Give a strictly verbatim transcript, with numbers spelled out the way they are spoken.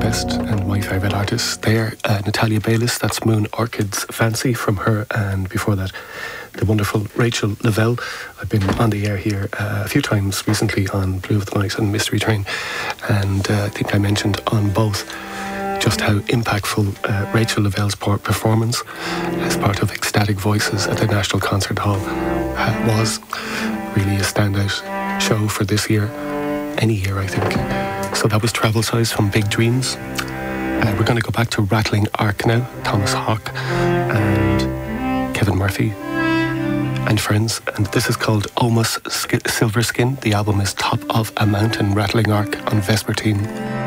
Fest, and my favourite artists there, uh, Natalia Baylis, that's Moon Orchid's Fancy from her, and before that, the wonderful Rachel Lavelle. I've been on the air here uh, a few times recently on Blue of the Night and Mystery Train, and uh, I think I mentioned on both just how impactful uh, Rachel Lavelle's performance as part of Ecstatic Voices at the National Concert Hall uh, was really a standout show for this year, any year I think. So that was Travel Size from Big Dreams. Uh, we're going to go back to Rattling Ark now, Thomas Hawk and Kevin Murphy and friends, and this is called Almost Sk- Silver Skin. The album is Top of a Mountain, Rattling Ark on Vespertine.